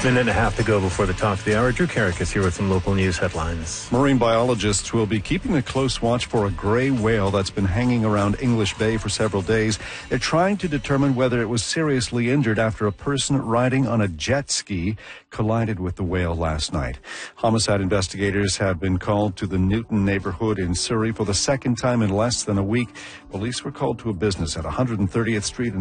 Minute and a half to go before the top of the hour. Drew Carrick is here with some local news headlines. Marine biologists will be keeping a close watch for a gray whale that's been hanging around English Bay for several days. They're trying to determine whether it was seriously injured after a person riding on a jet ski collided with the whale last night. Homicide investigators have been called to the Newton neighborhood in Surrey for the second time in less than a week. Police were called to a business at 130th Street and